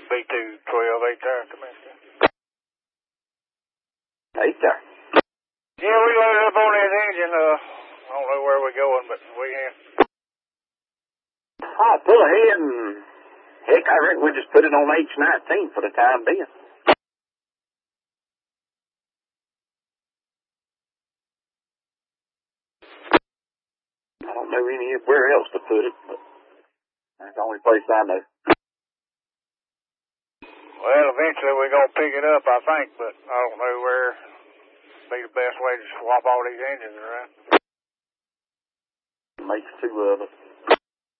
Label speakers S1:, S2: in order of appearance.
S1: B212 8 tire domestic.
S2: 8 tire.
S1: Yeah, we loaded up on his engine. I don't know where we're going, but we can.
S2: I'll pull ahead and heck, I reckon we just put it on H19 for the time being. I don't know anywhere else to put it, but that's the only place I know.
S1: Well, eventually we're going to pick it up, I think, but I don't know where be the best way to swap all these engines around.
S2: Makes two of us.